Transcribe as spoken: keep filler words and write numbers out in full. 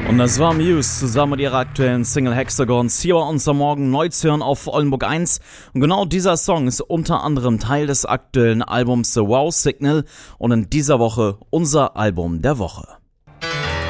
Und das war Muse zusammen mit ihrer aktuellen Single Hexagons hier bei uns am Morgen neu zu hören auf Oldenburg eins. Und genau dieser Song ist unter anderem Teil des aktuellen Albums The Wow Signal und in dieser Woche unser Album der Woche.